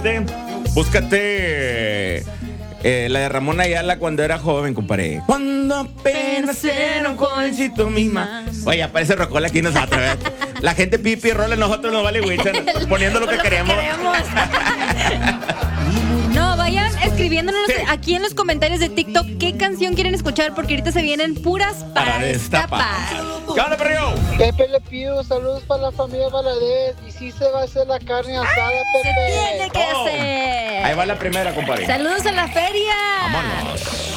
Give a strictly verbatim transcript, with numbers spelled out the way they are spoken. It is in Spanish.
búscate, búscate eh, la de Ramón Ayala cuando era joven, compadre. Cuando apenas era un jovencito misma. Oye, aparece Rocola aquí nosotros, ¿eh? La gente pipi y rola, nosotros nos vale Wilson, poniendo lo que Lo queremos. Que queremos. No, vayan escribiéndonos Sí. aquí en los comentarios de TikTok qué canción quieren escuchar, porque ahorita se vienen puras para, Para destapar. destapar. ¿Qué onda, perro? Pepe Le Pew, saludos para la familia Valadez. Y sí se va a hacer la carne asada, Se tiene Pepe. que Oh. hacer. Ahí va la primera, compadre. Saludos a la feria. Vámonos.